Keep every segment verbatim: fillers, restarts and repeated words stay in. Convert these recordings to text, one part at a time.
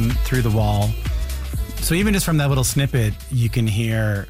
Through the Wall. So even just from that little snippet, you can hear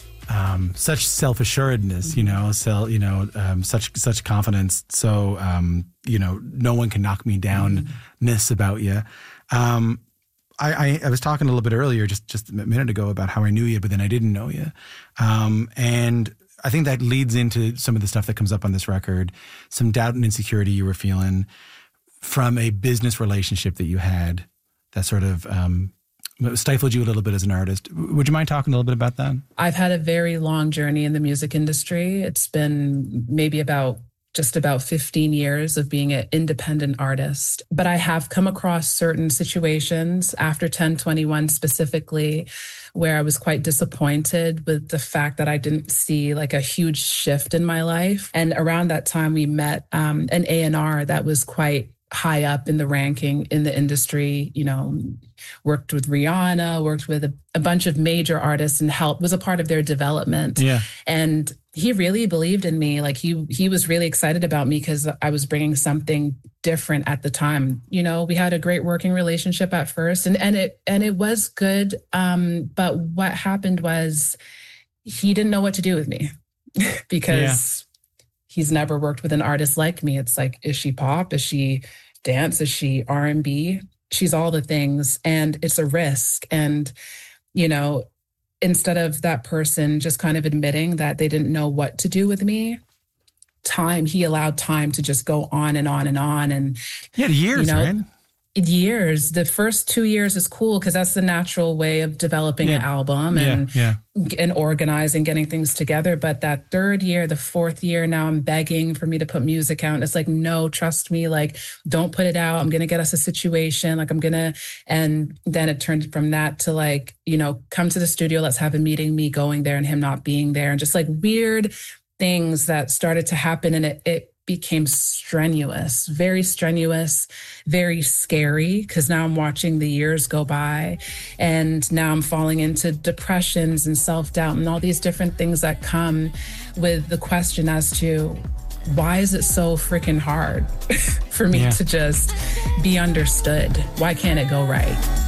um, such self-assuredness, you know, so, you know, um, such such confidence. So, um, you know, no one can knock me down-ness about you. Um, I, I, I was talking a little bit earlier, just, just a minute ago, about how I knew you, but then I didn't know you. Um, and I think that leads into some of the stuff that comes up on this record, some doubt and insecurity you were feeling from a business relationship that you had that sort of um, stifled you a little bit as an artist. Would you mind talking a little bit about that? I've had a very long journey in the music industry. It's been maybe about just about fifteen years of being an independent artist. But I have come across certain situations after ten twenty-one specifically, where I was quite disappointed with the fact that I didn't see like a huge shift in my life. And around that time, we met um, an A and R that was quite high up in the ranking in the industry, you know, worked with Rihanna, worked with a, a bunch of major artists and helped, was a part of their development. Yeah. And he really believed in me. Like he, he was really excited about me because I was bringing something different at the time. You know, we had a great working relationship at first and, and it, and it was good. Um, but what happened was he didn't know what to do with me because yeah. he's never worked with an artist like me. It's like, is she pop? Is she dance? Is she R and B? She's all the things. And it's a risk. And, you know, instead of that person just kind of admitting that they didn't know what to do with me, time, he allowed time to just go on and on and on. And yeah, years, you know, right? Years. The first two years is cool because that's the natural way of developing yeah. an album and yeah, yeah. and organizing, getting things together. But that third year, the fourth year, now I'm begging for me to put music out. And it's like, no, trust me, like, don't put it out. I'm going to get us a situation. Like I'm going to, and then it turned from that to like, you know, come to the studio, let's have a meeting, me going there and him not being there. And just like weird things that started to happen. And it, it became strenuous, very strenuous, very scary, because now I'm watching the years go by and now I'm falling into depressions and self-doubt and all these different things that come with the question as to why is it so freaking hard for me yeah. to just be understood? Why can't it go right?